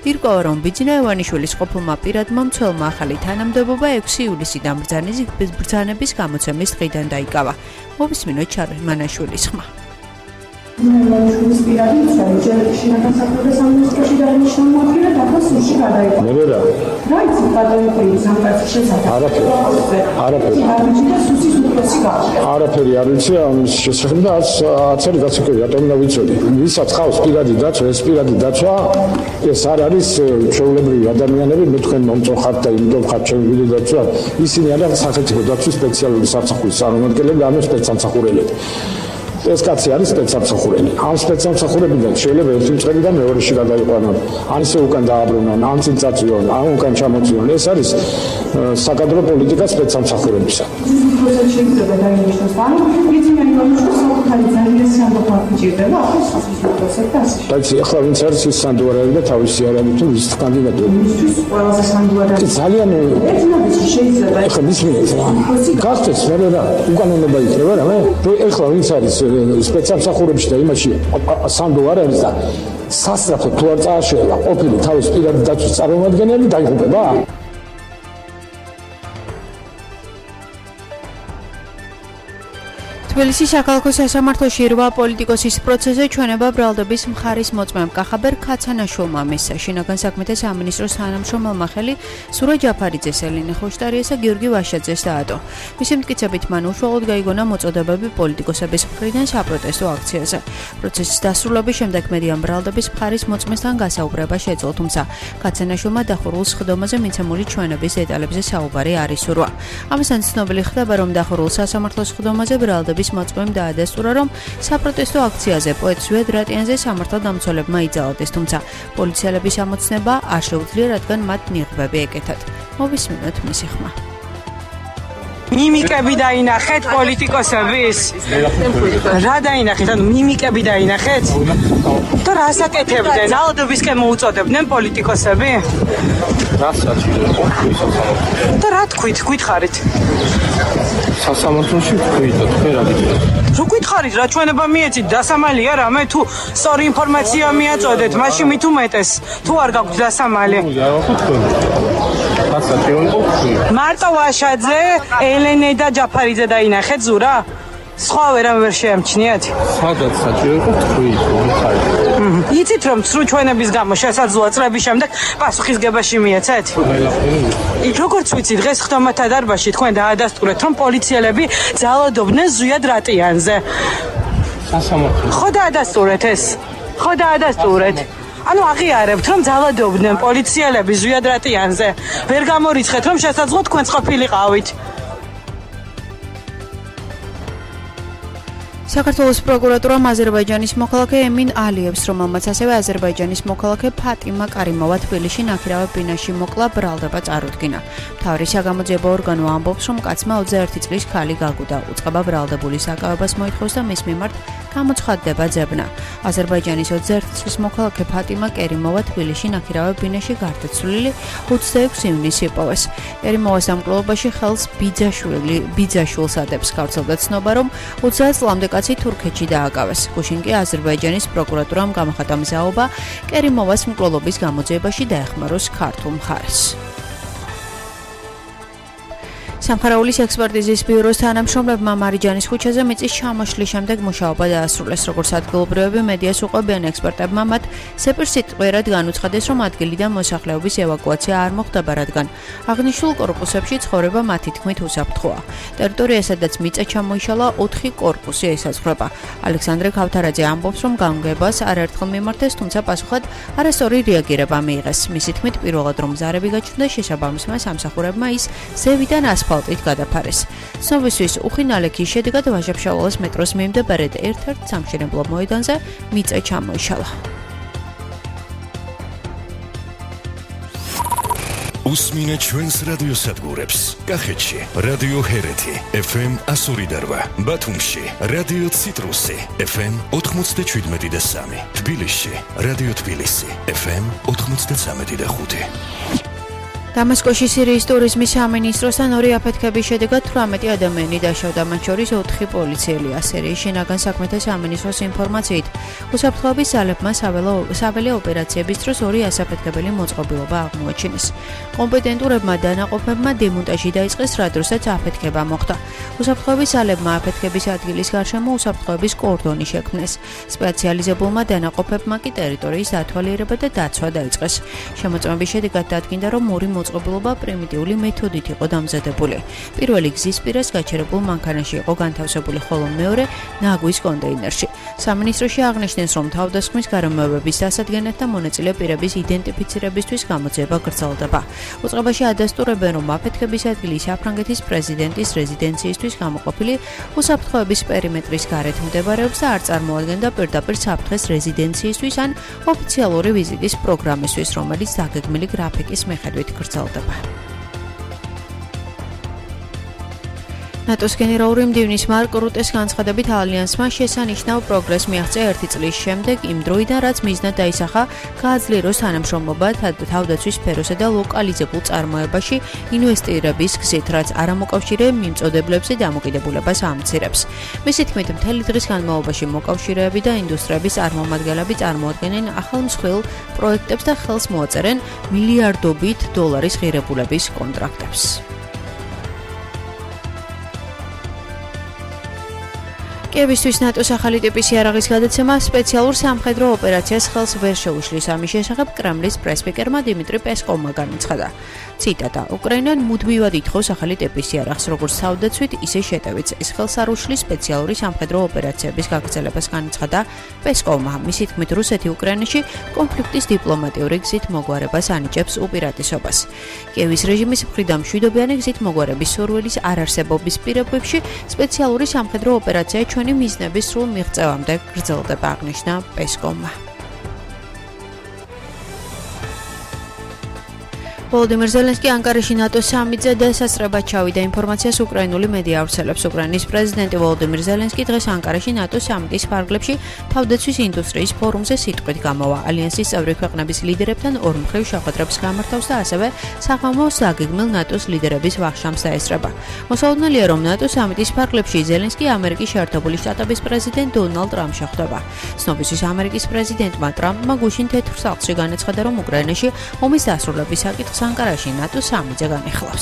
ირკვევა, რომ ბიძინა ივანიშვილის ყოფილმა პირადმა მცველმა ახალი თანამდებობა 6 ივლისიდან ბრძანების გამოცემის დღიდან დაიკავა. მოვისმინოთ ჩარლი მანაშვილის ხმა. Ივანიშვილის პირადი მცველი ჯერ შინაგან საქმეთა სამინისტროში დაინიშნა და ახლა სულში გადაიყვანა. მერე რა იცი ბატონი სამკაცის შესახებ? არაფერი. სუსის უფროსი გააჩნია. არაფერი არ ვიცი ამის შესახებ და არც არის გასაკვირი, რატომ უნდა ვიცოდი. ვისაც ხავს პირადი დაცვა, ეს პირადი დაცვა ეს არ არის ჩვეულებრივი ადამიანები, მე თქვენ მომწოხართ და იმდენ ხართ ჩვენი დაცვა. ისინი არიან სახელმწიფო დაცვის სპეციალური სამსახურის წარმომადგენლები, ანუ სპეცსამსახურელები. ეს კაცი არის სპეცსამსახურელი. ამ სპეცსამსახურებიდან შეიძლება ერთი მწყებიდან მეორეში გადაიყვანონ, ან ისე უკან დააბრუნონ, ან წინ წაწვიონ, ან უკან ჩამოწვიონ. ეს არის საკადრო პოლიტიკა სპეცსამსახურებისა. პროცესი შეიძლება დაინიშნოს, ანუ ბიძინა ივანიშვილის საკუთარი ძალიან სანდოყარი ჭირდება, ახლა სუსის პროცესი და ასე. დაიცი, ახლა ვინც არის ის სანდუარელი და თავისი არ არის თუ ვის კანდიდატურა. მისთვის ყველაზე სანდუარელი. ძალიან ერთმანეთში შეიძლება ახლა მისმინეთ რა. გახდეს მე რა უკანონობა იქნება რა მე. ახლა ვინც არის სპეცსამსახურებში და იმაში სანდუარელი და სასწრაფო თუ არ წააშელა ყოფილი თავის პირადი დაცვის წარმომადგენელი დაიღუპება. თბილისის საქალაქო სასამართლოში 8 პოლიტიკოსის პროცესზე ჩვენება ბრალდების მხარის მოწმემ კახაბერ ქაცანაშვილმა მისცა. შინაგან საქმეთა სამინისტროს თანამშრომელმა ხელი სურა ჯაფარიძეს, ელინე ხოშტარიეს და გიორგი ვაშაძეს დაადო. მისი მტკიცებით მან უშუალოდ გაიგონა მოწოდებები პოლიტიკოსების მხრიდან საპროტესტო აქციაზე. პროცესის დასრულების შემდეგ მედიამ ბრალდების მხარის მოწმესთან გასაუბრება შეძლო, თუმცა ქაცანაშვილმა დახურულ სხდომაზე მიცემული ჩვენების დეტალებზე საუბარი არ ისურვა. ამასთან ცნობილი ხდება, რომ დახურულ სასამართლოს სხდომაზე ბრალდების მოწმემ დაადასტურა, რომ საპროტესტო აქციაზე პოეტ ზვიად რატიანზე სამართალდამცველებმა იძალადეს, თუმცა პოლიციელების ამოცნება არ შეუძლია, რადგან მათ ნიღბები ეკეთათ. მოვისმინოთ მისი ხმა. მიმიკები დაინახეთ პოლიტიკოსების? რა დაინახეთ? ანუ მიმიკები დაინახეთ? და რას აკეთებდნენ? ძალადობისკენ მოუწოდებდნენ პოლიტიკოსები? რას საჭიროა? და რა თქვით? გითხარით? სასამართლოში თქვით, თქვენ რა გითხარით? რო გითხარით, რა ჩვენება მიეცით, დასამალია რა, მე თუ სწორი ინფორმაცია მიაწოდეთ, მაშინ მით უმეტეს, თუ არ გაგვთ დასამალი. მარტო ვაშაძე, ელენე და ჯაფარიძე დაინახეთ ზურა? სხვა ვერამ ვერ შეამჩნიათ? სადაც საჭირო იყო თქვით, გითხარით. იცით რომ სრულ ჩვენების გამო შესაძლოა წლების შემდეგ პასუხისგებაში მიეცეთ? როგორც ვიცი, დღეს ხდომათა დარბაზში თქვენ დაადასტურეთ, რომ პოლიციელები ძალადობდნენ ზვიად რატიანზე. სასამართლო. ხო დაადასტურეთ ეს? ხო დაადასტურეთ? ანუ აღიარებთ, რომ ძალადობდნენ პოლიციელები ზვიად რატიანზე. ვერ გამორიცხეთ, რომ შესაძლოა თქვენც ყოფილიყავით. საქართველოს პროკურატურამ აზერბაიჯანის მოქალაქე ემინ ალიევს, რომელმაც ასევე აზერბაიჯანის მოქალაქე ფატიმა კარიმოვა თბილისში ნაქირავა ბინაში მოკლა, ბრალდება წარუდგინა. მთავარი საგამოძიებო ორგანო ამბობს, რომ კაცმა 21 წლის ქალი გაგუდა. უწყება ბრალდებულის აკავებას მოითხოვს და მის მიმართ გამოცხადდება ძებნა. აზერბაიჯანის 21 წლის მოქალაქე ფატიმა კერიმოვა თბილისში ნაქირავა ბინაში გარდაცვლილი 26 ივნისს იპოვეს. კერიმოვას დამკვლელობაში ხელს ბიძაშვილს ადებს. გავრცელდა ცნობა, რომ 30 წლამდე კაცი თურქეთში დააკავეს. გუშინ კი აზერბაიჯანის პროკურატურამ გამოხატა მზაობა კერიმოვას მკვლელობის გამოძიებაში დაეხმაროს ქართულ მხარეს. სამხარაულის ექსპერტიზის ბიუროს თანამშრომლებმა მარიჯანის ქუჩაზე მიწის ჩამოშლის შემდეგ მუშაობა დაასრულეს. როგორც ადგილობრივები მედიას უყვებიან, ექსპერტებმა მათ სეპირსიტყვიერად განუცხადეს, რომ ადგილიდან მოსახლეობის ევაკუაცია არ მოხდება, რადგან აღნიშნულ კორპუსებში ცხოვრება მათი თქმით უსაფრთხოა. ტერიტორია, სადაც მიწა ჩამოიშალა, 4 კორპუსი ესაზღვრება. ალექსანდრე ქავთარაძე ამბობს, რომ გამგებას არაერთხელ მიმართეს, თუმცა პასუხად არასწორი რეაგირება მიიღეს. მისი თქმით, პირველად რომ ზარები გაჩნდა, შესაბამისმა სამსახურებმა ის ზევიდან ასფალტით გადაფარეს. ცნობისთვის უხინალექის შედეგად ვაჟა-ფშაველას მეტროს მიმდებარედ ერთ-ერთ სამშენებლო მოედანზე მიწა ჩამოიშალა. უსმინეთ ჩვენს რადიოსადგურებს. კახეთში რადიო ჰერეთი FM 102, ბათუმში რადიო ციტრუსი FM 97.3, თბილისში რადიო თბილისი FM 93.5. დამასკოში სირიის ტურიზმის სამინისტროსთან ორი აფეთქების შედეგად 18 ადამიანი დაშავდა, მათ შორის 4 პოლიციელი. სირიის შინაგან საქმეთა სამინისტროს ინფორმაციით, უსაფრთხოების ძალებმა საველე ოპერაციების დროს 2 ასაფეთქებელი მოწყობილობა აღმოაჩინეს. კომპეტენტურებმა დანაყოფებმა დემონტაჟი დაიწყეს, რა დროსაც აფეთქება მოხდა. უსაფრთხოების ძალებმა აფეთქების ადგილის გარშემო უსაფრთხოების კორდონი შექმნეს. სპეციალიზებულმა დანაყოფებმა კი ტერიტორიის დათვალიერება და დაცვა დაიწყეს. შემოწმების შედეგად დადგინდა, რომ ორი მოწყობილობა პრიმიტიული მეთოდით იყო დამზადებული. პირველი გზის პირას გაჩერებულ მანქანაში იყო განთავსებული, ხოლო მეორე ნაგვის კონტეინერში. სამინისტროში აღნიშნეს, რომ თავდასხმის გარემოებების დასადგენად და მონაწილე პირების იდენტიფიცირებისთვის გამოძიება გრძელდება. უწყებაში ადასტურებენ, რომ აფეთქების ადგილი საფრანგეთის პრეზიდენტის რეზიდენციისთვის გამოყოფილი უსაფრთხოების პერიმეტრის გარეთ მდებარეობს და არ წარმოადგენდა პირდაპირ საფრთხეს რეზიდენციისთვის ან ოფიციალური ვიზიტის პროგრამისთვის, რომელიც დაგეგმილი გრაფიკის მიხედვით გრძელდება. ნატოს გენერალური მდივნის მარკ რუტეს განცხადებით, ალიანსმა შესანიშნავ პროგრესს მიაღწია 1 წლის შემდეგ, იმ დროიდან, რაც მიზნად დაისახა გააძლიეროს თანამშრომლობა თავდაცვის სფეროსა და ლოკალიზებულ წარმოებაში ინვესტირების გზით, რაც არამოკავშირე მიმწოდებლებზე დამოკიდებულებას ამცირებს. მისი თქმით, მთელი დღის განმავლობაში მოკავშირეები და ინდუსტრიების წარმომადგენლები წარმოადგენენ ახალ მსხვილ პროექტებს და ხელს მოაწერენ მილიარდობით დოლარის ღირებულების კონტრაქტებს. კიევისთვის ნატოს ახალი ტიპის იარაღის გადაცემა სპეციალურ სამხედრო ოპერაციას ხელს ვერ შეუშლის. ამის შესახებ კრემლის პრესპიკერმა დიმიტრი პესკოვმა განაცხადა. ციტატა: უკრაინამ მუდმივად ითხოვს ახალი ტიპის იარაღს, როგორც თავდაცვით, ისე შეტევით. ეს ხელს არ უშლის სპეციალური სამხედრო ოპერაციების გაგრძელებას, განაცხადა პესკოვმა. მისი თქმით, რუსეთი უკრაინაში კონფლიქტის დიპლომატიური გზით მოგვარებას ანიჭებს უპირატესობას. კიევის რეჟიმის მხრიდან მშვიდობიანი გზით მოგვარების სურვილის არარსებობის პირობებში სპეციალური სამხედრო ოპერაცია ჩვენი მიზნების სრულ მიღწევამდე გრძელდება, აღნიშნა პესკოვმა. ვოლოდიმირ ზელენსკი ანკარაში ნატოს სამიტზე დასასწრებად ჩავიდა. ინფორმაციას უკრაინული მედია ავრცელებს. უკრაინის პრეზიდენტი ვოლოდიმირ ზელენსკი დღეს ანკარაში ნატოს სამიტის ფარგლებში თავდაცვის ინდუსტრიის ფორუმზე სიტყვით გამოვა. ალიანსის წევრი ქვეყნების ლიდერებთან ორმხრივ შეხვედრებს გამართავს და ასევე საღამოს დაგეგმილ ნატოს ლიდერების ვახშამს დაესწრება. მოსაოდნელია, რომ ნატოს სამიტის ფარგლებში ზელენსკი ამერიკის შეერთებული შტატების პრეზიდენტ დონალდ ტრამპს შეხვდება. ცნობისთვის ამერიკის პრეზიდენტმა ტრამპმა გუშინ თეთრ სახლში განაცხადა, რომ უკრაინაში ომის დასრულების საკითხს ანკარაში ნატოს სამიტზე განეხლავს.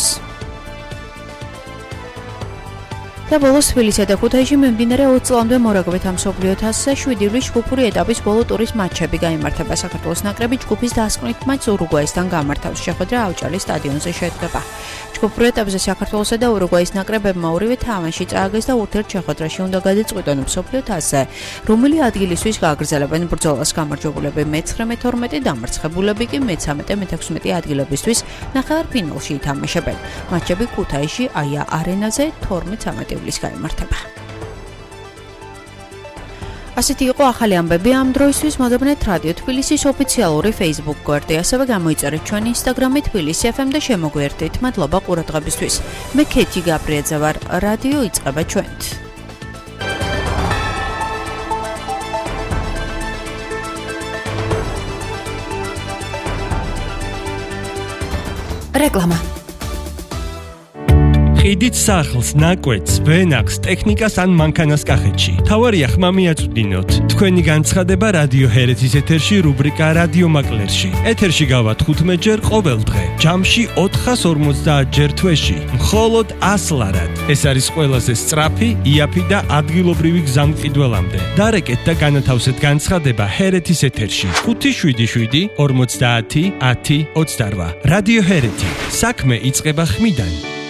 და ბოლოს თბილისსა და ქუთაისში მიმდინარე 20 წლამდე მორაგბეთა მსოფლიო თასზე 7 ივლისს ჯგუფური ეტაპის ბოლო ტურის მატჩები გაიმართება. საქართველოს ნაკრები ჯგუფის დასკვნით მატჩს ურუგვაისთან გამართავს. შეხვედრა ავჭალის სტადიონზე შედგება. ჯგუფურ ეტაპზე საქართველოსა და ურუგვაის ნაკრებებმა ორივე თამაში წააგეს და ურთიერთშეხვედრაში უნდა გადაწყვიტონ მსოფლიო თასზე, რომელი ადგილისთვის გააგრძელებენ ბრძოლას. გამარჯვებულები მე-19-12, დამარცხებულები კი მე-13-16 ადგილებისთვის ნახევარფინალში ითამაშებენ. მატჩები ქუთაისში აია არენაზე 12-13 ივლისს გაიმართება. ასეთი იყო ახალი ამბები ამ დროისთვის. მოდებნეთ რადიო თბილისის ოფიციალური Facebook გვერდი, ასევე გამოიწერეთ ჩვენი Instagram-ი თბილისი FM და შემოგვიერთდით. მადლობა ყურადღებისთვის. მე ქეთი გაბრიაძე ვარ. რადიო იწყება ჩვენთ. რეკლამა. ყიდით სახლს, ნაკვეთს, ვენახს, ტექნიკას ან მანქანას კახეთში. თავარია ხმა მიაწვდინოთ. თქვენი განცხადება რადიო ჰერეთის ეთერში რუბრიკა რადიო მაკლერში. ეთერში გავა 15 ჯერ ყოველ დღე. ჯამში 450 ჯერ თვეში. მხოლოდ 100 ლარად. ეს არის ყველაზე სწრაფი, იაფი და ადგილობრივი გზამყიდველამდე. დარეკეთ და განათავსეთ განცხადება ჰერეთის ეთერში. 577 50 10 28. რადიო ჰერეთი. საქმე იწყება ხმიდან.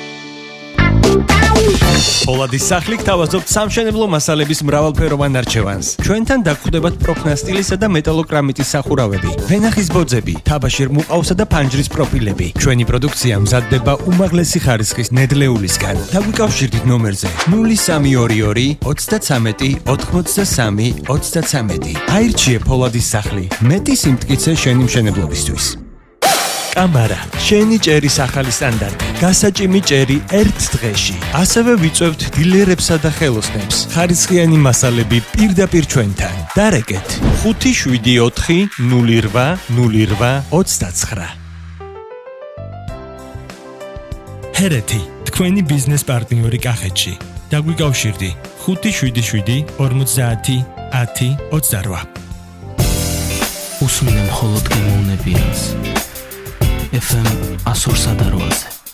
პოლადის სახლი გთავაზობთ სამშენებლო მასალების მრავალფეროვან არჩევანს. ჩვენთან დაგხვდებათ პროფნასტილისა და მეტალოკრამიტის სახურავები, ვენახის ბოძები, თაბაშირ მუყავსა და ფანჯრის პროფილები. ჩვენი პროდუქცია მზადდება უმაღლესი ხარისხის ნედლეულისგან. დაგვიკავშირდით ნომერზე 0322 33 83 33. აირჩიე პოლადის სახლი. მეტი სიმტკიცე შენი მშენებლობისთვის. კამარა, შენი ჭერის ახალი სტანდარტი. გასაჭიმი ჭერი ერთ დღეში. ასევე ვიწევთ დილერებსა და ხელოსნებს. ხარისხიანი მასალები პირდაპირ ჩვენთან. დარეკეთ 574 08 08 29. ჰერეთი, თქვენი ბიზნეს პარტნიორი კახეთში. დაგვიკავშირდი 577 50 10 28. უსმინე მხოლოდ გემოვნებიანს. FM 100-ზე.